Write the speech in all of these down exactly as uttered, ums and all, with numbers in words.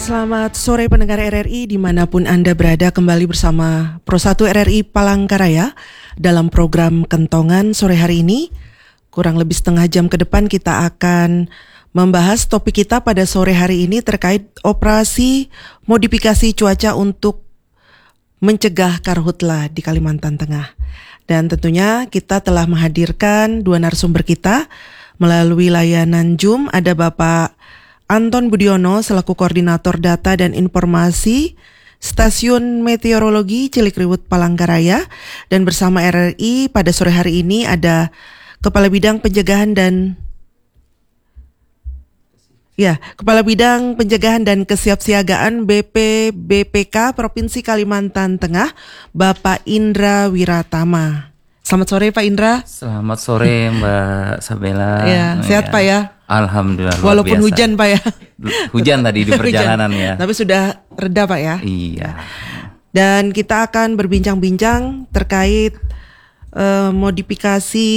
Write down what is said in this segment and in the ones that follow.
Selamat sore pendengar R R I dimanapun Anda berada, kembali bersama Pro satu R R I Palangkaraya dalam program Kentongan sore hari ini. Kurang lebih setengah jam ke depan kita akan membahas topik kita pada sore hari ini terkait operasi modifikasi cuaca untuk mencegah karhutla di Kalimantan Tengah. Dan tentunya kita telah menghadirkan dua narasumber kita melalui layanan Zoom. Ada Bapak Anton Budiono selaku Koordinator Data dan Informasi Stasiun Meteorologi Cilikriwut Palangkaraya, dan bersama R R I pada sore hari ini ada Kepala Bidang Pencegahan dan Ya, Kepala Bidang Pencegahan dan Kesiapsiagaan B P B P K Provinsi Kalimantan Tengah, Bapak Indra Wiratama. Selamat sore Pak Indra. Selamat sore Mbak Sabela. Ya, sehat ya. Pak ya? Alhamdulillah. Walaupun biasa. Hujan Pak ya. Hujan tadi di perjalanan ya. Tapi sudah reda Pak ya. Iya. Dan kita akan berbincang-bincang terkait uh, modifikasi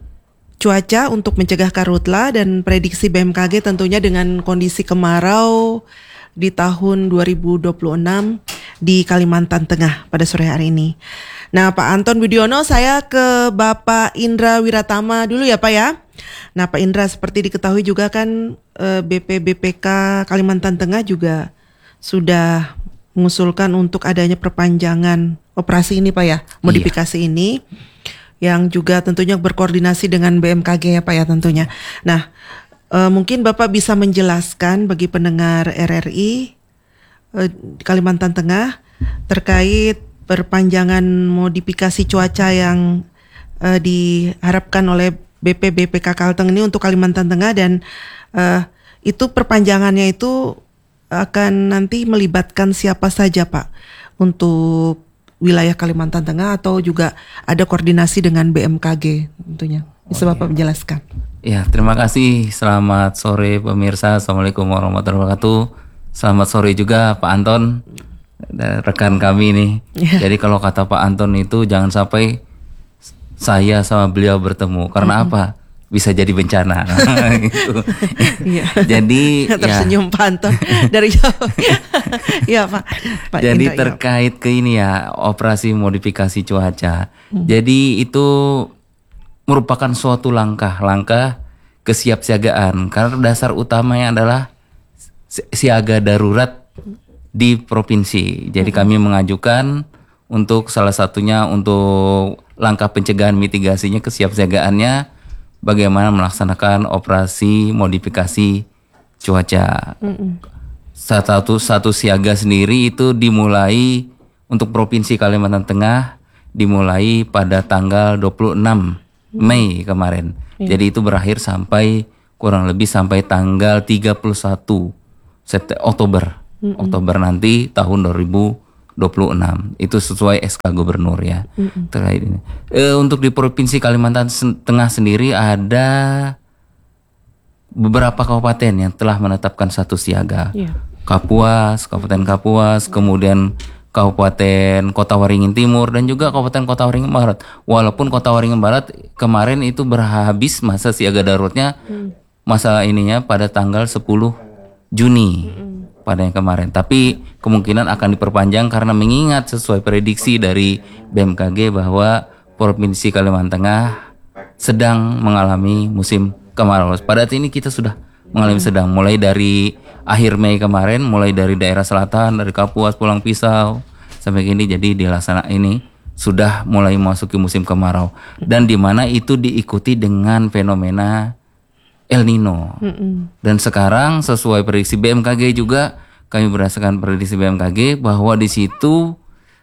cuaca untuk mencegah karhutla dan prediksi B M K G tentunya dengan kondisi kemarau di tahun dua ribu dua puluh enam di Kalimantan Tengah pada sore hari ini. Nah, Pak Anton Budiono, saya ke Bapak Indra Wiratama dulu ya Pak ya. Nah, Pak Indra, seperti diketahui juga kan eh, B P B P K Kalimantan Tengah juga sudah mengusulkan untuk adanya perpanjangan operasi ini Pak ya, modifikasi iya. ini yang juga tentunya berkoordinasi dengan B M K G ya Pak ya tentunya. Nah, eh, mungkin Bapak bisa menjelaskan bagi pendengar R R I eh, Kalimantan Tengah terkait perpanjangan modifikasi cuaca yang uh, diharapkan oleh B P B P K Kalteng ini untuk Kalimantan Tengah, dan uh, itu perpanjangannya itu akan nanti melibatkan siapa saja Pak untuk wilayah Kalimantan Tengah, atau juga ada koordinasi dengan B M K G tentunya. Bisa oh, Bapak iya. menjelaskan? Ya, terima kasih. Selamat sore pemirsa. Assalamualaikum warahmatullahi wabarakatuh. Selamat sore juga Pak Anton, rekan kami nih. Yeah. Jadi kalau kata Pak Anton itu jangan sampai saya sama beliau bertemu, karena mm-hmm. apa? Bisa jadi bencana. gitu. Yeah. Jadi tersenyum ya. Pak Anton dari jauh. Iya Pak. Pak Jadi Indra, terkait ya. ke ini ya, operasi modifikasi cuaca. Mm. Jadi itu merupakan suatu langkah-langkah kesiapsiagaan, karena dasar utamanya adalah siaga darurat di provinsi. Jadi mm-hmm. kami mengajukan untuk salah satunya untuk langkah pencegahan mitigasinya, kesiapsiagaannya bagaimana melaksanakan operasi modifikasi cuaca. Mm-hmm. Satu satu siaga sendiri itu dimulai untuk provinsi Kalimantan Tengah dimulai pada tanggal dua puluh enam Mei kemarin. Mm-hmm. Jadi itu berakhir sampai kurang lebih sampai tanggal tiga puluh satu Oktober. Mm-hmm. Oktober nanti tahun dua ribu dua puluh enam. Itu sesuai S K Gubernur ya. Mm-hmm. Terkait ini. E, untuk di Provinsi Kalimantan Tengah sendiri ada beberapa kabupaten yang telah menetapkan satu siaga. Yeah. Kapuas, Kabupaten Kapuas, kemudian Kabupaten Kota Waringin Timur, dan juga Kabupaten Kota Waringin Barat. Walaupun Kota Waringin Barat kemarin itu berhabis masa siaga daruratnya, mm. masa ininya pada tanggal sepuluh Juni. Mm-mm. Pada yang kemarin, tapi kemungkinan akan diperpanjang karena mengingat sesuai prediksi dari B M K G bahwa Provinsi Kalimantan Tengah sedang mengalami musim kemarau. Pada saat ini kita sudah mengalami sedang, mulai dari akhir Mei kemarin, mulai dari daerah selatan, dari Kapuas, Pulang Pisau sampai kini, jadi dilaksana ini sudah mulai memasuki musim kemarau, dan di mana itu diikuti dengan fenomena El Nino. Mm-mm. Dan sekarang sesuai prediksi B M K G juga, kami berdasarkan prediksi B M K G bahwa di situ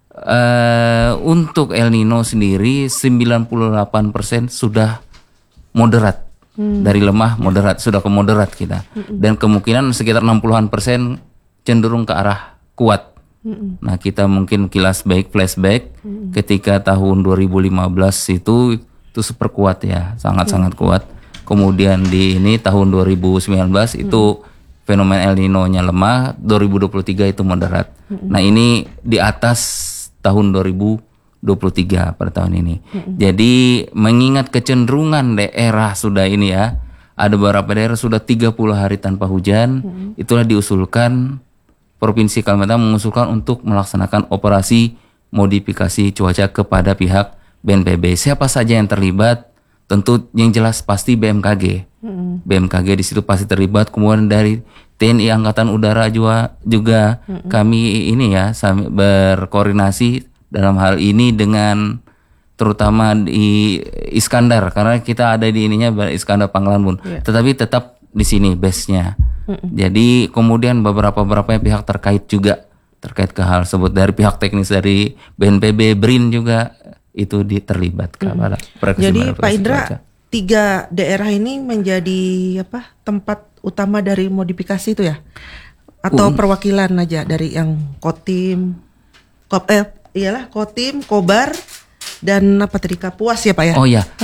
uh, untuk El Nino sendiri sembilan puluh delapan persen sudah moderat. Mm. Dari lemah moderat sudah ke moderat kita. Mm-mm. Dan kemungkinan sekitar enam puluhan persen cenderung ke arah kuat. Mm-mm. Nah, kita mungkin kilas baik flashback Mm-mm. ketika tahun dua ribu lima belas itu itu super kuat ya, sangat-sangat mm. kuat. Kemudian di ini tahun dua ribu sembilan belas hmm. itu fenomena El Nino-nya lemah, dua ribu dua puluh tiga itu moderat. Hmm. Nah, ini di atas tahun dua ribu dua puluh tiga pada tahun ini. Hmm. Jadi mengingat kecenderungan daerah sudah ini ya, ada beberapa daerah sudah tiga puluh hari tanpa hujan, hmm. itulah diusulkan Provinsi Kalimantan mengusulkan untuk melaksanakan operasi modifikasi cuaca kepada pihak B N P B. Siapa saja yang terlibat? Tentu yang jelas pasti B M K G. Mm-hmm. B M K G di situ pasti terlibat. Kemudian dari T N I Angkatan Udara juga, juga mm-hmm. kami ini ya berkoordinasi dalam hal ini dengan terutama di Iskandar, karena kita ada di ininya Iskandar Panglanbun. Yeah. Tetapi tetap di sini base-nya. Mm-hmm. Jadi kemudian beberapa beberapa pihak terkait juga terkait ke hal tersebut, dari pihak teknis dari B N P B, B R I N juga itu terlibat kepada mm-hmm. Jadi Pak Indra, cuaca. Tiga daerah ini menjadi apa tempat utama dari modifikasi itu ya? Atau um, perwakilan aja dari yang Kotim, Kop, eh iyalah Kotim, Kobar dan apa tadi Kapuas ya Pak ya? Oh ya, uh,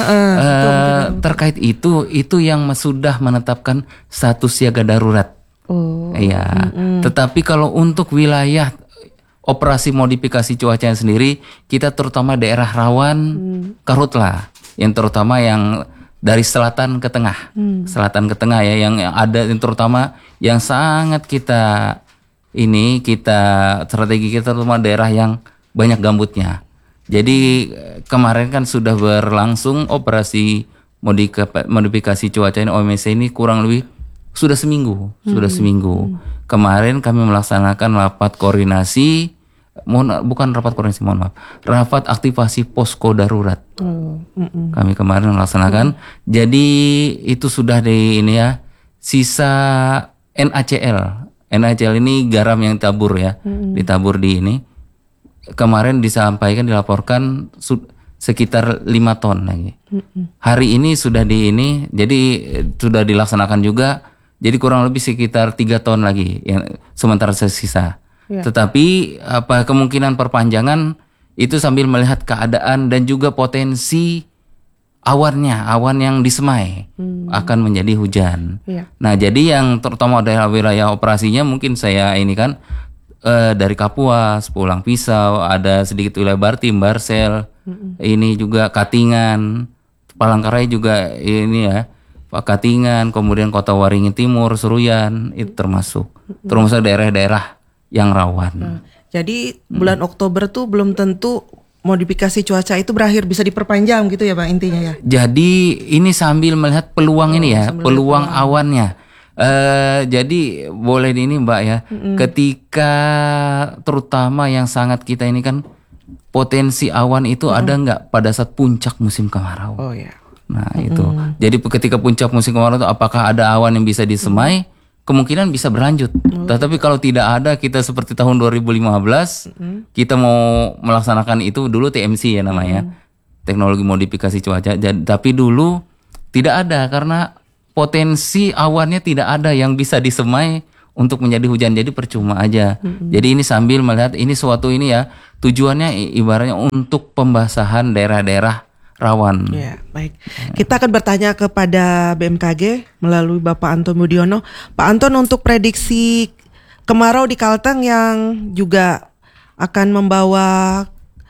uh, terkait itu itu yang sudah menetapkan status siaga darurat. Oh, iya. Mm-hmm. Tetapi kalau untuk wilayah operasi modifikasi cuacanya sendiri, kita terutama daerah rawan hmm. karhutlah, yang terutama yang dari selatan ke tengah, hmm. selatan ke tengah ya, yang ada yang terutama yang sangat kita ini kita strategi kita terutama daerah yang banyak gambutnya. Jadi kemarin kan sudah berlangsung operasi modifikasi cuaca ini O M S ini kurang lebih sudah seminggu, hmm. sudah seminggu. Hmm. Kemarin kami melaksanakan rapat koordinasi, mohon bukan rapat koordinasi, mohon maaf, rapat aktivasi posko darurat. Hmm. Hmm. Kami kemarin melaksanakan. Hmm. Jadi itu sudah di ini ya, sisa N A C L. N A C L ini garam yang tabur ya, hmm. ditabur di ini. Kemarin disampaikan dilaporkan su- sekitar lima ton lagi. Hmm. Hari ini sudah di ini, jadi sudah dilaksanakan juga. Jadi kurang lebih sekitar tiga ton lagi yang sementara tersisa. Ya. Tetapi apa kemungkinan perpanjangan itu sambil melihat keadaan dan juga potensi awannya, awan yang disemai hmm. akan menjadi hujan. Ya. Nah, jadi yang terutama daerah wilayah operasinya mungkin saya ini kan eh, dari Kapuas, Pulang Pisau, ada sedikit wilayah Bartim, Barsel, hmm. ini juga Katingan, Palangkaraya juga ini ya. Katingan, kemudian Kota Waringin Timur, Seruyan, itu termasuk hmm. termasuk daerah-daerah yang rawan. Nah, jadi bulan hmm. Oktober tuh belum tentu modifikasi cuaca itu berakhir, bisa diperpanjang gitu ya Pak intinya ya. Jadi ini sambil melihat peluang oh, ini ya, peluang peluang. awannya. Uh, jadi boleh ini Mbak ya, hmm. ketika terutama yang sangat kita ini kan potensi awan itu hmm. ada nggak pada saat puncak musim kemarau? Oh ya. Nah itu, mm. jadi ketika puncak musim kemarau itu apakah ada awan yang bisa disemai? Mm. Kemungkinan bisa berlanjut. Mm. Tetapi kalau tidak ada, kita seperti tahun dua ribu lima belas mm. kita mau melaksanakan itu dulu T M C ya namanya, mm. teknologi modifikasi cuaca. Jadi, tapi dulu tidak ada karena potensi awannya tidak ada yang bisa disemai untuk menjadi hujan. Jadi percuma aja. Mm. Jadi ini sambil melihat ini suatu ini ya tujuannya ibaratnya untuk pembasahan daerah-daerah rawan. Ya, baik. Kita akan bertanya kepada B M K G melalui Bapak Anton Budiono. Pak Anton, untuk prediksi kemarau di Kalteng yang juga akan membawa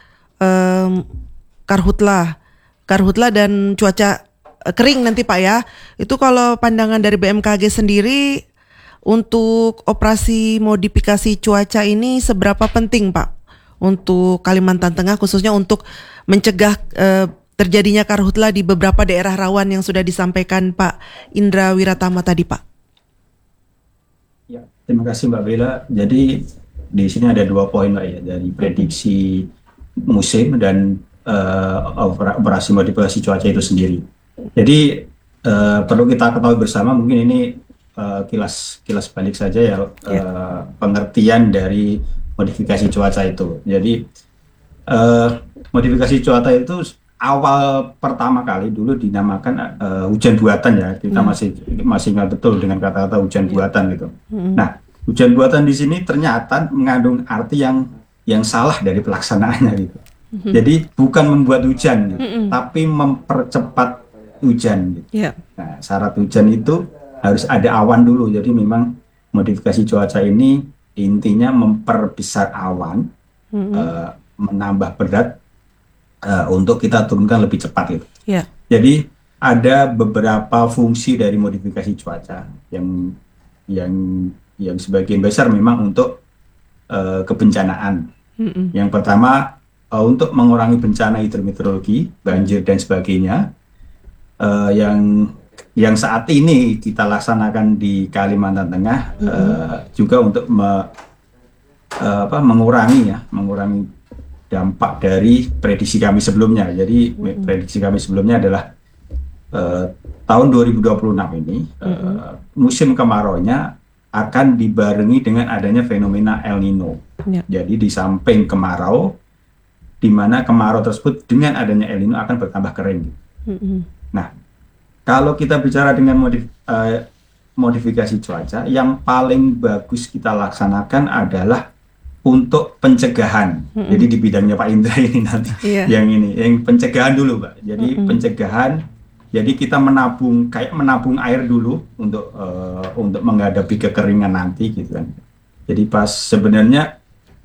um, karhutla, karhutla dan cuaca kering nanti Pak ya. Itu kalau pandangan dari B M K G sendiri untuk operasi modifikasi cuaca ini seberapa penting Pak untuk Kalimantan Tengah, khususnya untuk mencegah uh, terjadinya karhutla di beberapa daerah rawan yang sudah disampaikan Pak Indra Wiratama tadi, Pak. Ya, terima kasih Mbak Bella. Jadi di sini ada dua poin Mbak ya, dari prediksi musim dan uh, operasi modifikasi cuaca itu sendiri. Jadi uh, perlu kita ketahui bersama, mungkin ini uh, kilas kilas balik saja ya, ya. Uh, pengertian dari modifikasi cuaca itu. Jadi uh, modifikasi cuaca itu awal pertama kali dulu dinamakan uh, hujan buatan ya, kita hmm. masih masih ingat betul dengan kata-kata hujan buatan gitu. Hmm. Nah, hujan buatan di sini ternyata mengandung arti yang yang salah dari pelaksanaannya gitu. Hmm. Jadi bukan membuat hujan, gitu, hmm. tapi mempercepat hujan. Gitu. Yeah. Nah, syarat hujan itu harus ada awan dulu. Jadi memang modifikasi cuaca ini intinya memperbesar awan, hmm. uh, menambah berat. Uh, untuk kita turunkan lebih cepat gitu. Yeah. Jadi ada beberapa fungsi dari modifikasi cuaca yang yang yang sebagian besar memang untuk uh, kebencanaan. Mm-mm. Yang pertama uh, untuk mengurangi bencana hidrometeorologi, banjir dan sebagainya, uh, yang yang saat ini kita laksanakan di Kalimantan Tengah, mm-hmm. uh, juga untuk me, uh, apa, mengurangi ya, mengurangi dampak dari prediksi kami sebelumnya. Jadi mm-hmm. prediksi kami sebelumnya adalah uh, tahun dua ribu dua puluh enam ini uh, mm-hmm. musim kemarau-nya akan dibarengi dengan adanya fenomena El Nino. Yeah. Jadi di samping kemarau, di mana kemarau tersebut dengan adanya El Nino akan bertambah kering. Mm-hmm. Nah, kalau kita bicara dengan modif, uh, modifikasi cuaca, yang paling bagus kita laksanakan adalah untuk pencegahan. Mm-hmm. Jadi di bidangnya Pak Indra ini nanti, yeah. yang ini, yang pencegahan dulu, Pak. Jadi mm-hmm. pencegahan. Jadi kita menabung, kayak menabung air dulu untuk uh, untuk menghadapi kekeringan nanti, gitu kan. Jadi pas sebenarnya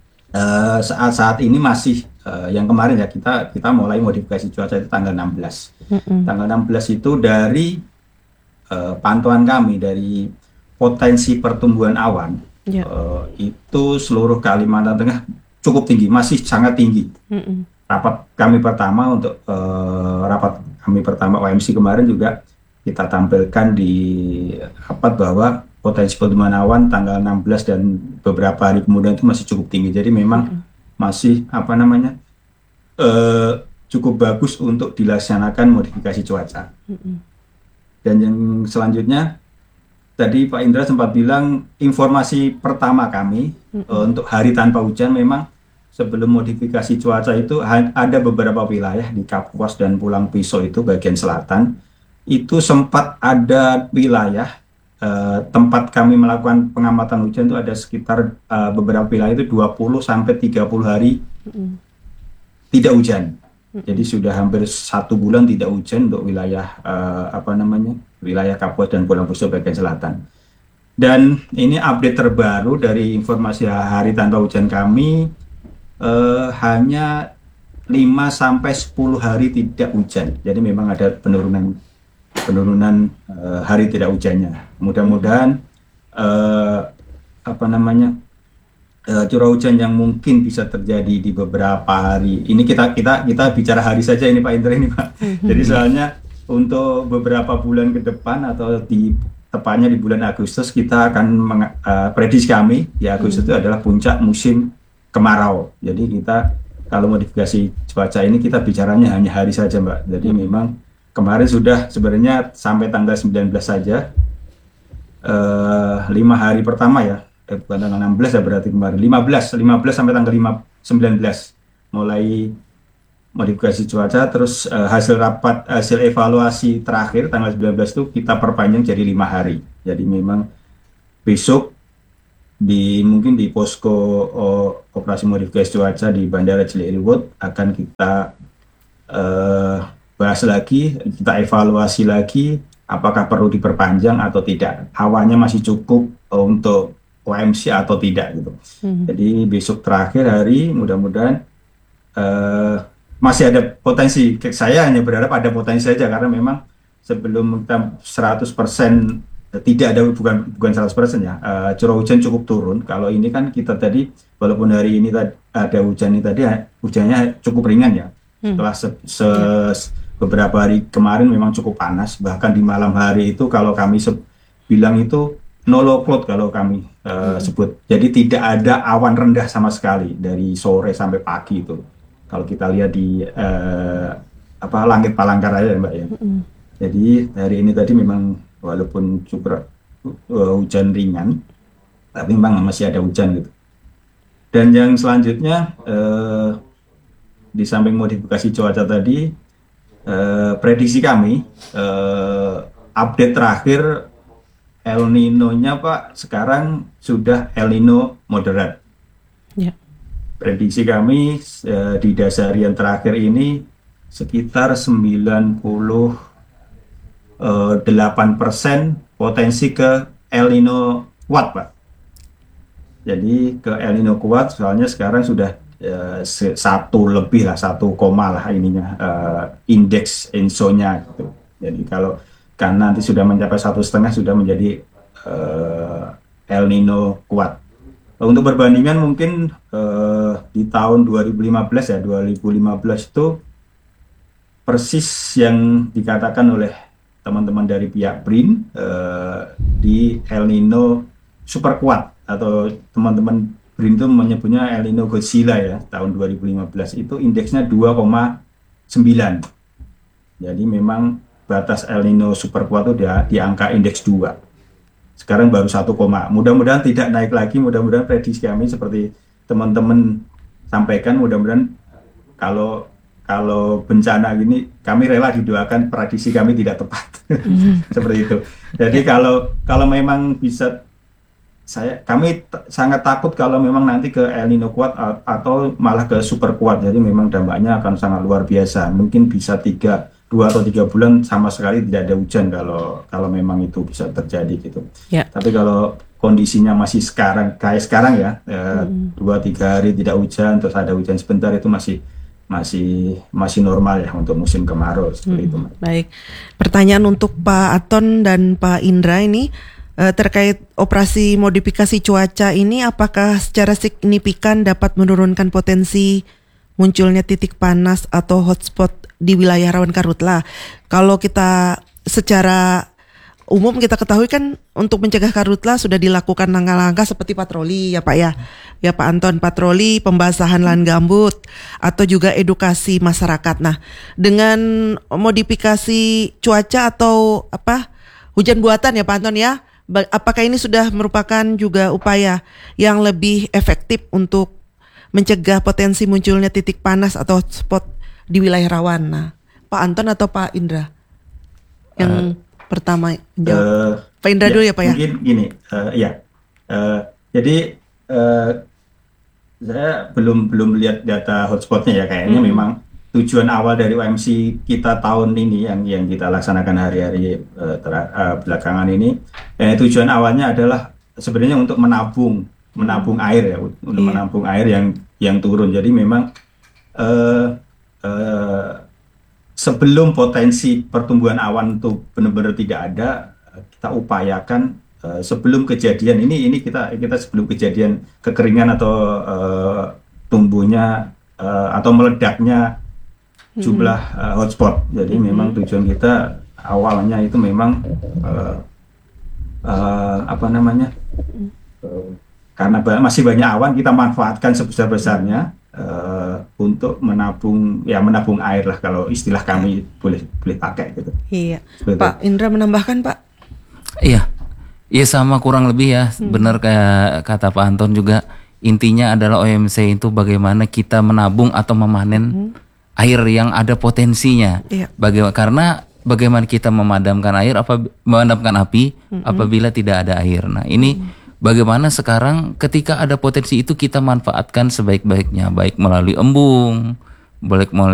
uh, saat-saat ini masih uh, yang kemarin ya kita kita mulai modifikasi cuaca itu tanggal enam belas. Mm-hmm. Tanggal enam belas itu dari uh, pantauan kami dari potensi pertumbuhan awan, yeah. uh, itu seluruh Kalimantan Tengah cukup tinggi, masih sangat tinggi. Mm-hmm. Rapat kami pertama untuk uh, rapat kami pertama O M C kemarin juga kita tampilkan di rapat bahwa potensi pertumbuhan awan tanggal enam belas dan beberapa hari kemudian itu masih cukup tinggi. Jadi memang mm-hmm. masih apa namanya uh, cukup bagus untuk dilaksanakan modifikasi cuaca. Mm-hmm. Dan yang selanjutnya tadi Pak Indra sempat bilang informasi pertama kami mm-hmm. uh, untuk hari tanpa hujan memang sebelum modifikasi cuaca itu ada beberapa wilayah di Kapuas dan Pulang Pisau itu bagian selatan, itu sempat ada wilayah uh, tempat kami melakukan pengamatan hujan itu ada sekitar uh, beberapa wilayah itu dua puluh sampai tiga puluh hari mm. tidak hujan. Mm. Jadi sudah hampir satu bulan tidak hujan untuk wilayah uh, apa namanya wilayah Kapuas dan Pulang Pisau bagian selatan. Dan ini update terbaru dari informasi hari tanpa hujan kami. Uh, hanya lima sampai sepuluh hari tidak hujan. Jadi memang ada penurunan penurunan uh, hari tidak hujannya. Mudah-mudahan uh, apa namanya uh, curah hujan yang mungkin bisa terjadi di beberapa hari. Ini kita kita kita bicara hari saja ini Pak Indra ini Pak. Jadi soalnya untuk beberapa bulan ke depan atau di tepatnya di bulan Agustus kita akan meng, uh, prediksi kami di Agustus itu adalah puncak musim kemarau. Jadi kita kalau modifikasi cuaca ini kita bicaranya hanya hari saja Mbak. Jadi hmm. memang kemarin sudah sebenarnya sampai tanggal sembilan belas saja uh, lima hari pertama ya eh, bukan tanggal enam belas ya berarti kemarin lima belas sampai tanggal lima, sembilan belas mulai modifikasi cuaca. Terus uh, hasil rapat hasil evaluasi terakhir tanggal sembilan belas itu kita perpanjang jadi lima hari. Jadi memang besok di mungkin di posko oh, operasi modifikasi cuaca di Bandara Cilikriwut akan kita uh, bahas lagi, kita evaluasi lagi apakah perlu diperpanjang atau tidak, awannya masih cukup uh, untuk O M C atau tidak gitu. Hmm. Jadi besok terakhir hari mudah-mudahan uh, masih ada potensi. Saya hanya berharap ada potensi saja karena memang sebelum kita seratus persen tidak ada, bukan bukan seratus persen ya, uh, curah hujan cukup turun. Kalau ini kan kita tadi walaupun hari ini tadi ada hujan ini tadi hujannya cukup ringan ya. Hmm. Setelah se, se, beberapa hari kemarin memang cukup panas, bahkan di malam hari itu kalau kami se- bilang itu no low cloud kalau kami uh, hmm. sebut. Jadi tidak ada awan rendah sama sekali dari sore sampai pagi itu. Kalau kita lihat di uh, apa langit Palangkaraya Mbak ya. Hmm. Jadi hari ini tadi memang walaupun cukup uh, hujan ringan, tapi memang masih ada hujan gitu. Dan yang selanjutnya uh, di samping modifikasi cuaca tadi, uh, prediksi kami uh, update terakhir El Nino-nya Pak sekarang sudah El Nino moderat. Ya. Prediksi kami uh, di dasarian terakhir ini sekitar sembilan puluh delapan persen potensi ke El Nino kuat Pak. Jadi ke El Nino kuat soalnya sekarang sudah uh, satu lebih lah, satu koma lah ininya uh, indeks ENSO-nya gitu. Jadi kalau kan nanti sudah mencapai satu setengah sudah menjadi uh, El Nino kuat. Untuk perbandingan mungkin eh, di tahun dua ribu lima belas ya, dua ribu lima belas itu persis yang dikatakan oleh teman-teman dari pihak B R I N eh, di El Nino super kuat, atau teman-teman B R I N itu menyebutnya El Nino Godzilla ya, tahun dua ribu lima belas itu indeksnya dua koma sembilan. Jadi memang batas El Nino super kuat itu dia di angka indeks dua. Sekarang baru satu, mudah-mudahan tidak naik lagi, mudah-mudahan prediksi kami seperti teman-teman sampaikan, mudah-mudahan kalau kalau bencana gini kami rela didoakan prediksi kami tidak tepat. Seperti itu. Jadi kalau kalau memang bisa, saya kami t- sangat takut kalau memang nanti ke El Nino kuat a- atau malah ke super kuat. Jadi memang dampaknya akan sangat luar biasa. Mungkin bisa tiga dua atau tiga bulan sama sekali tidak ada hujan kalau kalau memang itu bisa terjadi gitu. Ya. Tapi kalau kondisinya masih sekarang kayak sekarang ya, eh, Mm. dua tiga hari tidak hujan, terus ada hujan sebentar, itu masih masih masih normal ya untuk musim kemarau seperti itu. Hmm, baik. Pertanyaan untuk Pak Anton dan Pak Indra ini eh, terkait operasi modifikasi cuaca ini, apakah secara signifikan dapat menurunkan potensi munculnya titik panas atau hotspot di wilayah rawan karhutla? Kalau kita secara umum kita ketahui kan untuk mencegah karhutla sudah dilakukan langkah-langkah seperti patroli ya Pak ya. Ya Pak Anton, patroli, pembasahan lahan gambut, atau juga edukasi masyarakat. Nah, dengan modifikasi cuaca atau apa hujan buatan ya Pak Anton ya, ba- apakah ini sudah merupakan juga upaya yang lebih efektif untuk mencegah potensi munculnya titik panas atau spot di wilayah rawan? Nah, Pak Anton atau Pak Indra yang pertama jawab? Eh, Pak Indra dulu ya Pak ya. Mungkin gini, eh, ya. Eh, jadi eh, saya belum belum lihat data hotspotnya ya. Kayaknya Hmm. memang tujuan awal dari O M C kita tahun ini yang yang kita laksanakan hari-hari eh, tera- eh, belakangan ini, eh, tujuan awalnya adalah sebenarnya untuk menabung menabung air ya, untuk Iya. menampung air yang yang turun. Jadi memang eh, eh, sebelum potensi pertumbuhan awan itu benar-benar tidak ada, eh, kita upayakan eh, sebelum kejadian ini ini kita kita sebelum kejadian kekeringan atau eh, tumbuhnya eh, atau meledaknya jumlah eh, hotspot. Jadi memang tujuan kita awalnya itu memang eh, eh, apa namanya, eh, karena ba- masih banyak awan, kita manfaatkan sebesar-besarnya eh, untuk menabung ya menabung air lah, kalau istilah kami boleh boleh pakai gitu. Iya. Seperti itu. Pak Indra menambahkan Pak. Iya, iya sama kurang lebih ya, benar kayak kata Pak Anton juga. Intinya adalah O M C itu bagaimana kita menabung atau memanen air yang ada potensinya. Iya. Bagaimana karena bagaimana kita memadamkan air apa memadamkan api apabila tidak ada air. Nah, ini bagaimana sekarang ketika ada potensi itu kita manfaatkan sebaik-baiknya, baik melalui embung, baik melalui